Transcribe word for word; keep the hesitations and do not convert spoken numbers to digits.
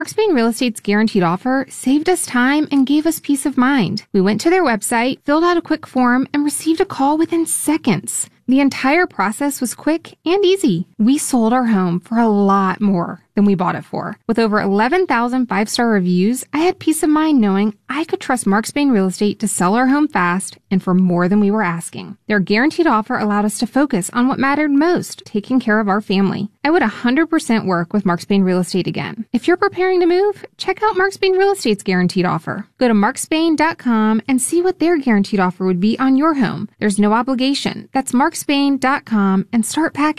Mark Spain Real Estate's guaranteed offer saved us time and gave us peace of mind. We went to their website, filled out a quick form, and received a call within seconds. The entire process was quick and easy. We sold our home for a lot more than we bought it for. With over eleven thousand five-star reviews, I had peace of mind knowing I could trust Mark Spain Real Estate to sell our home fast and for more than we were asking. Their guaranteed offer allowed us to focus on what mattered most, taking care of our family. I would one hundred percent work with Mark Spain Real Estate again. If you're preparing to move, check out Mark Spain Real Estate's guaranteed offer. Go to mark spain dot com and see what their guaranteed offer would be on your home. There's no obligation. That's mark spain dot com and start packing.